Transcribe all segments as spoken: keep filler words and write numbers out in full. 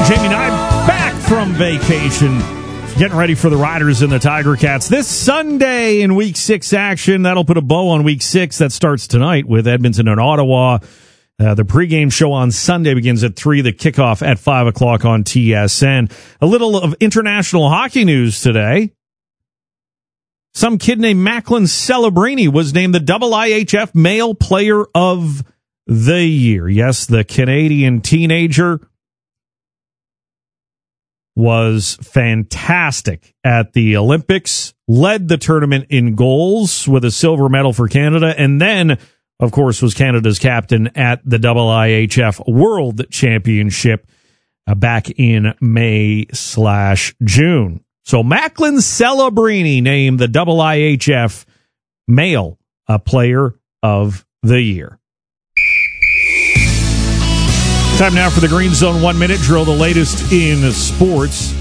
Jamie Nye back from vacation. Getting ready for the Riders and the Tiger Cats this Sunday in Week six action. That'll put a bow on Week six. That starts tonight with Edmonton and Ottawa. Uh, the pregame show on Sunday begins at three. The kickoff at five o'clock on T S N. A little of international hockey news today. Some kid named Macklin Celebrini was named the I I H F Male Player of the Year. Yes, the Canadian teenager was fantastic at the Olympics, led the tournament in goals with a silver medal for Canada, and then, of course, was Canada's captain at the I I H F World Championship uh, back in May slash June. So Macklin Celebrini named the I I H F Male uh, Player of the Year. Time now for the Green Zone one-minute drill, the latest in sports.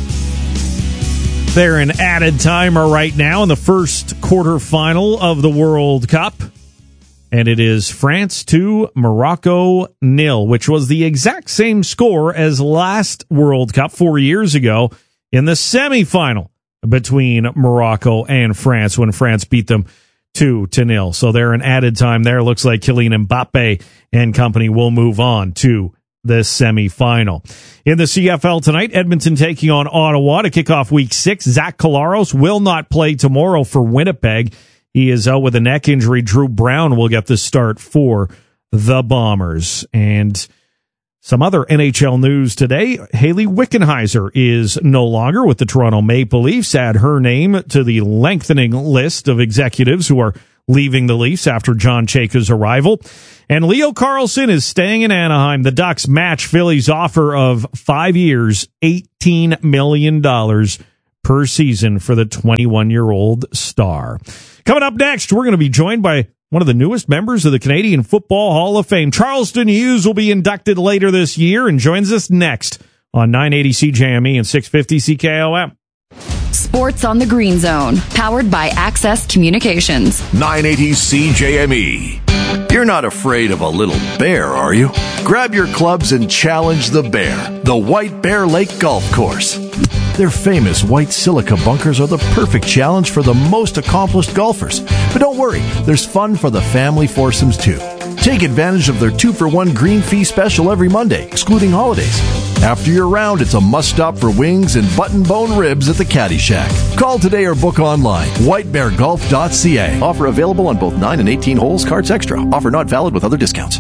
They're in added timer right now in the first quarterfinal of the World Cup. And it is France two, Morocco nil, which was the exact same score as last World Cup four years ago in the semifinal between Morocco and France when France beat them two to nil. So they're in added time there. Looks like Kylian Mbappe and company will move on to the semifinal. In the C F L tonight, Edmonton taking on Ottawa to kick off Week six. Zach Collaros will not play tomorrow for Winnipeg. He is out with a neck injury. Drew Brown will get the start for the Bombers. And some other N H L news today. Haley Wickenheiser is no longer with the Toronto Maple Leafs. Add her name to the lengthening list of executives who are leaving the Leafs after John Chayka's arrival. And Leo Carlsson is staying in Anaheim. The Ducks match Philly's offer of five years, eighteen million dollars per season for the twenty-one-year-old star. Coming up next, we're going to be joined by one of the newest members of the Canadian Football Hall of Fame. Charleston Hughes will be inducted later this year and joins us next on nine eighty C J M E and six fifty C K O M. Sports on the Green Zone, powered by Access Communications. nine eighty C J M E. You're not afraid of a little bear, are you? Grab your clubs and challenge the bear, the White Bear Lake Golf Course. Their famous white silica bunkers are the perfect challenge for the most accomplished golfers. But don't worry, there's fun for the family foursomes too. Take advantage of their two for one green fee special every Monday, excluding holidays. After your round, it's a must-stop for wings and button-bone ribs at the Caddy Shack. Call today or book online. white bear golf dot c a. Offer available on both nine and eighteen holes, cards extra. Offer not valid with other discounts.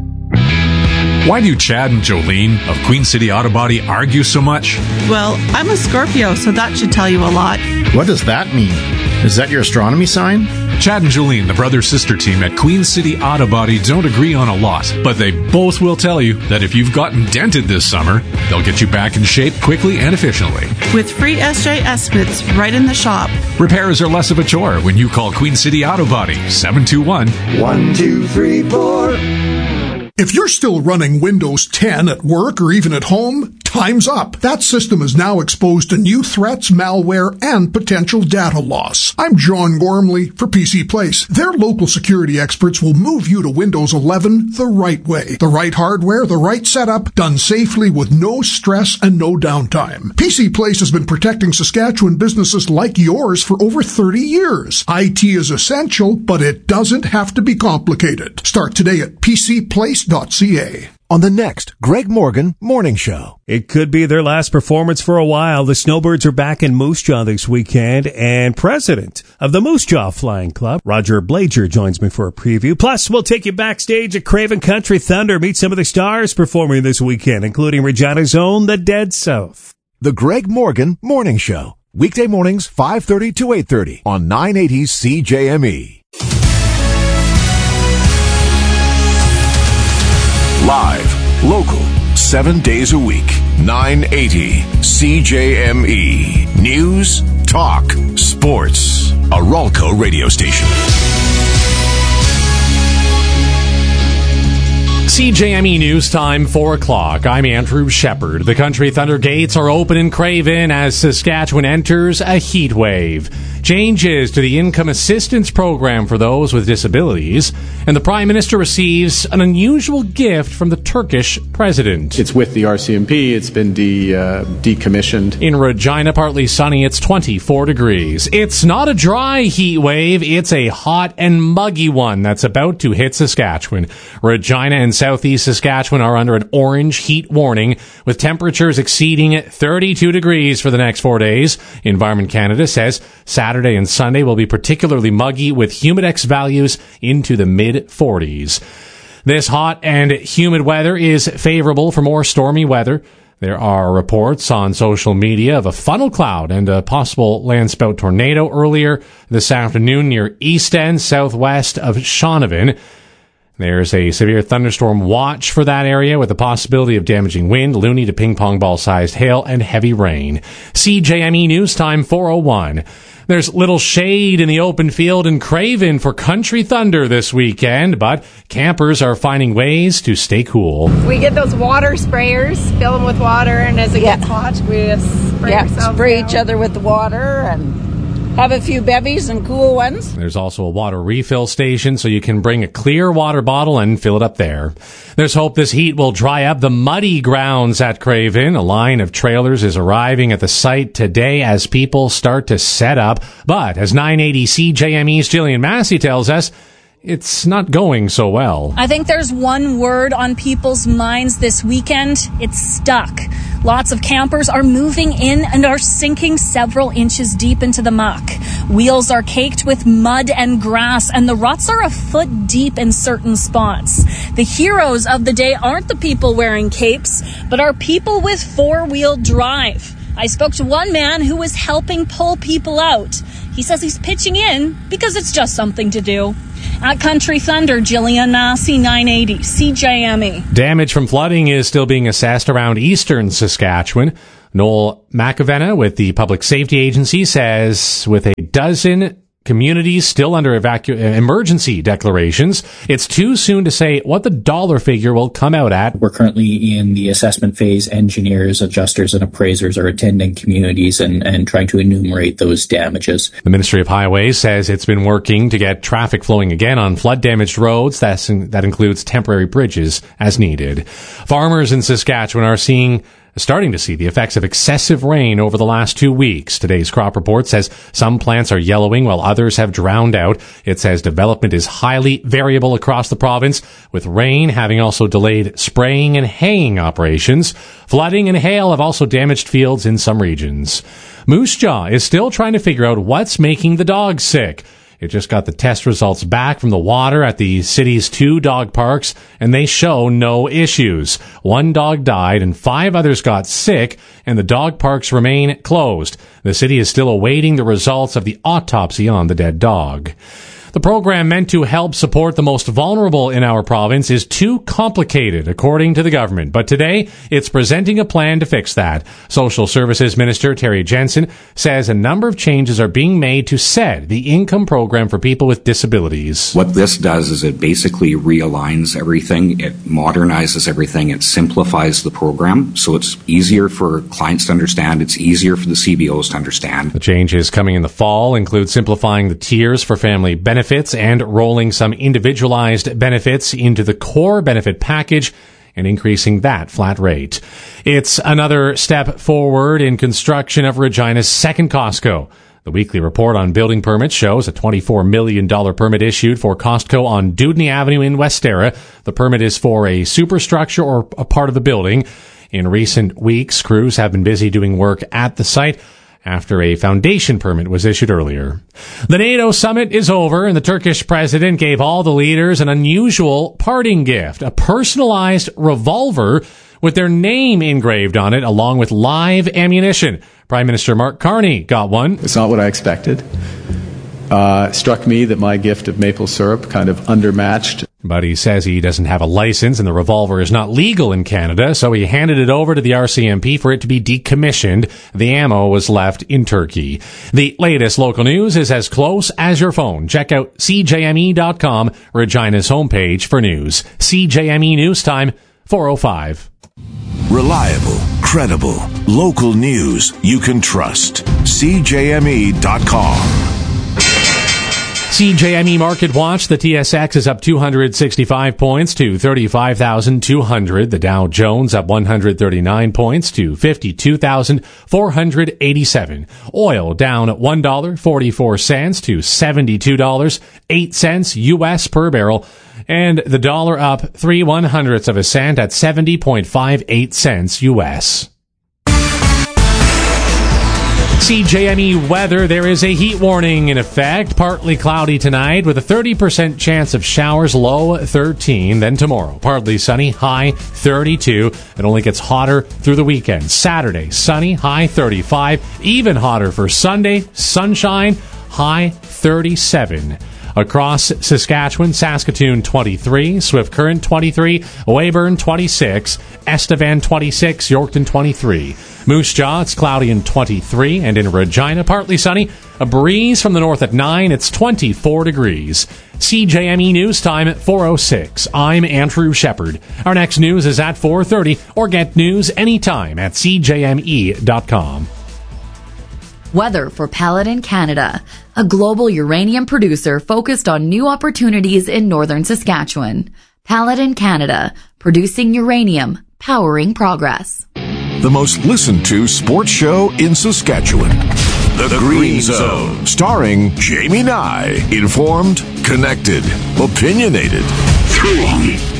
Why do Chad and Jolene of Queen City Auto Body argue so much? Well, I'm a Scorpio, so that should tell you a lot. What does that mean? Is that your astronomy sign? Chad and Jolene, the brother-sister team at Queen City Auto Body, don't agree on a lot, but they both will tell you that if you've gotten dented this summer, they'll get you back in shape quickly and efficiently. With free S J estimates right in the shop. Repairs are less of a chore when you call Queen City Auto Body, seven two one, one two three four. If you're still running Windows ten at work or even at home, time's up. That system is now exposed to new threats, malware, and potential data loss. I'm John Gormley for P C Place. Their local security experts will move you to Windows eleven the right way. The right hardware, the right setup, done safely with no stress and no downtime. P C Place has been protecting Saskatchewan businesses like yours for over thirty years. I T is essential, but it doesn't have to be complicated. Start today at p c place dot c a. On the next Greg Morgan Morning Show. It could be their last performance for a while. The Snowbirds are back in Moose Jaw this weekend, and president of the Moose Jaw Flying Club, Roger Blager, joins me for a preview. Plus, we'll take you backstage at Craven Country Thunder, meet some of the stars performing this weekend, including Regina's own The Dead South. The Greg Morgan Morning Show. Weekday mornings, five thirty to eight thirty on nine eighty C J M E. Live, local, seven days a week. nine eighty C J M E. News, talk, sports. A Ralco radio station. C J M E News Time, four o'clock. I'm Andrew Shepard. The Country Thunder gates are open in Craven as Saskatchewan enters a heat wave. Changes to the income assistance program for those with disabilities, and the Prime Minister receives an unusual gift from the Turkish president. It's with the R C M P. It's been de, uh, decommissioned. In Regina, partly sunny, it's twenty-four degrees. It's not a dry heat wave, it's a hot and muggy one that's about to hit Saskatchewan. Regina and southeast Saskatchewan are under an orange heat warning, with temperatures exceeding thirty-two degrees for the next four days. Environment Canada says Saturday and Sunday will be particularly muggy, with humidex values into the mid forties. This hot and humid weather is favorable for more stormy weather. There are reports on social media of a funnel cloud and a possible landspout tornado earlier this afternoon near East End, southwest of Shaunavon. There's a severe thunderstorm watch for that area, with the possibility of damaging wind, loony to ping-pong ball-sized hail, and heavy rain. C J M E News Time four oh one. There's little shade in the open field in Craven for Country Thunder this weekend, but campers are finding ways to stay cool. We get those water sprayers, fill them with water, and as it yeah. gets hot, we just spray yeah, ourselves spray down. each other with the water and have a few bevies and cool ones. There's also a water refill station, so you can bring a clear water bottle and fill it up there. There's hope this heat will dry up the muddy grounds at Craven. A line of trailers is arriving at the site today as people start to set up. But as nine eighty C J M E's Jillian Massey tells us, it's not going so well. I think there's one word on people's minds this weekend. It's stuck. Lots of campers are moving in and are sinking several inches deep into the muck. Wheels are caked with mud and grass, and the ruts are a foot deep in certain spots. The heroes of the day aren't the people wearing capes, but are people with four-wheel drive. I spoke to one man who was helping pull people out. He says he's pitching in because it's just something to do. At Country Thunder, Jillian Massey, nine eighty C J M E. Damage from flooding is still being assessed around eastern Saskatchewan. Noel McAvenna with the Public Safety Agency says with a dozen communities still under evacu- emergency declarations, it's too soon to say what the dollar figure will come out at. We're currently in the assessment phase. Engineers, adjusters, and appraisers are attending communities and, and trying to enumerate those damages. The Ministry of Highways says it's been working to get traffic flowing again on flood-damaged roads. That's, that includes temporary bridges as needed. Farmers in Saskatchewan are seeing starting to see the effects of excessive rain over the last two weeks. Today's crop report says some plants are yellowing while others have drowned out. It says development is highly variable across the province, with rain having also delayed spraying and haying operations. Flooding and hail have also damaged fields in some regions. Moose Jaw is still trying to figure out what's making the dogs sick. It just got the test results back from the water at the city's two dog parks, and they show no issues. One dog died and five others got sick, and the dog parks remain closed. The city is still awaiting the results of the autopsy on the dead dog. The program meant to help support the most vulnerable in our province is too complicated, according to the government. But today, it's presenting a plan to fix that. Social Services Minister Terry Jensen says a number of changes are being made to S E D, the income program for people with disabilities. What this does is it basically realigns everything. It modernizes everything. It simplifies the program, so it's easier for clients to understand. It's easier for the C B Os to understand. The changes coming in the fall include simplifying the tiers for family benefits. benefits and rolling some individualized benefits into the core benefit package and increasing that flat rate. It's another step forward in construction of Regina's second Costco. The weekly report on building permits shows a twenty-four million dollars permit issued for Costco on Dewdney Avenue in Westera. The permit is for a superstructure or a part of the building. In recent weeks, crews have been busy doing work at the site after a foundation permit was issued earlier. The NATO summit is over, and the Turkish president gave all the leaders an unusual parting gift, a personalized revolver with their name engraved on it, along with live ammunition. Prime Minister Mark Carney got one. It's not what I expected. Uh, struck me that my gift of maple syrup kind of undermatched. But he says he doesn't have a license and the revolver is not legal in Canada, so he handed it over to the R C M P for it to be decommissioned. The ammo was left in Turkey. The latest local news is as close as your phone. Check out C J M E dot com, Regina's homepage for news. C J M E News Time, four oh five. Reliable, credible, local news you can trust. C J M E dot com. C J M E Market Watch, the T S X is up two hundred sixty-five points to thirty-five thousand two hundred. The Dow Jones up one hundred thirty-nine points to fifty-two thousand four hundred eighty-seven. Oil down at one dollar and forty-four cents to seventy-two dollars and eight cents U S per barrel. And the dollar up three one hundredths of a cent at seventy point five eight cents U S. C J M E weather, there is a heat warning in effect. Partly cloudy tonight with a thirty percent chance of showers, low thirteen. Then tomorrow, partly sunny, high thirty-two. It only gets hotter through the weekend. Saturday, sunny, high thirty-five. Even hotter for Sunday, sunshine, high thirty-seven. Across Saskatchewan, Saskatoon twenty-three, Swift Current twenty-three, Weyburn twenty-six, Estevan twenty-six, Yorkton twenty-three. Moose Jaw, it's cloudy and twenty-three, and in Regina, partly sunny. A breeze from the north at nine, it's twenty-four degrees. C J M E News Time at four oh six. I'm Andrew Shepard. Our next news is at four thirty, or get news anytime at c j m e dot com. Weather for Paladin Canada, a global uranium producer focused on new opportunities in northern Saskatchewan. Paladin Canada, producing uranium, powering progress. The most listened to sports show in Saskatchewan. The, the Green Zone, starring Jamie Nye. Informed, connected, opinionated. Three.